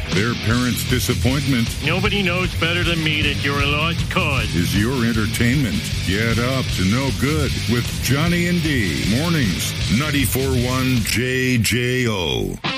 Their parents' disappointment Nobody knows better than me that you're a lost cause. is your entertainment. Get up to no good with Johnny and D. Mornings, 94.1 JJO.